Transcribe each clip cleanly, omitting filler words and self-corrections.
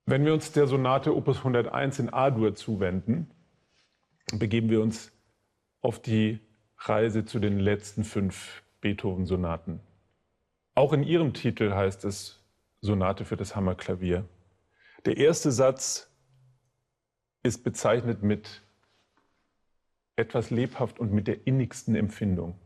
Wenn wir uns der Sonate Opus 101 in A-Dur zuwenden, begeben wir uns auf die Reise zu den letzten 5 Beethoven-Sonaten. Auch in ihrem Titel heißt es Sonate für das Hammerklavier. Der erste Satz ist bezeichnet mit etwas lebhaft und mit der innigsten Empfindung.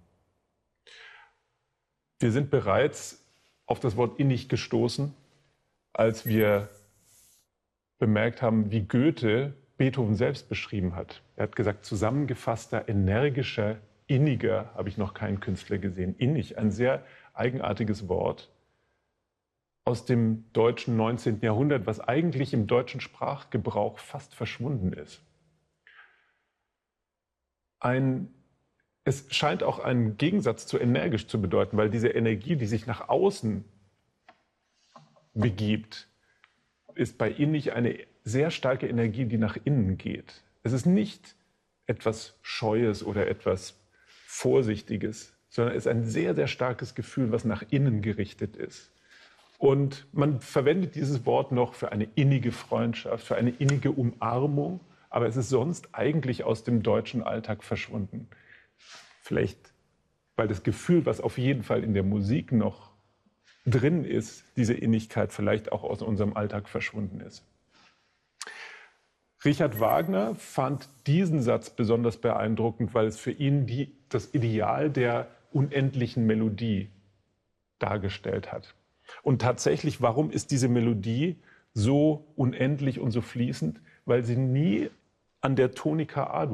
Wir sind bereits auf das Wort innig gestoßen, als wir bemerkt haben, wie Goethe Beethoven selbst beschrieben hat. Er hat gesagt, zusammengefasster, energischer, inniger habe ich noch keinen Künstler gesehen. Innig, ein sehr eigenartiges Wort aus dem deutschen 19. Jahrhundert, was eigentlich im deutschen Sprachgebrauch fast verschwunden ist. Es scheint auch einen Gegensatz zu energisch zu bedeuten, weil diese Energie, die sich nach außen begibt, ist bei innig eine sehr starke Energie, die nach innen geht. Es ist nicht etwas Scheues oder etwas Vorsichtiges, sondern es ist ein sehr, sehr starkes Gefühl, was nach innen gerichtet ist. Und man verwendet dieses Wort noch für eine innige Freundschaft, für eine innige Umarmung, aber es ist sonst eigentlich aus dem deutschen Alltag verschwunden. Vielleicht, weil das Gefühl, was auf jeden Fall in der Musik noch drin ist, diese Innigkeit vielleicht auch aus unserem Alltag verschwunden ist. Richard Wagner fand diesen Satz besonders beeindruckend, weil es für ihn das Ideal der unendlichen Melodie dargestellt hat. Und tatsächlich, warum ist diese Melodie so unendlich und so fließend? Weil sie nie an der Tonika A-Dur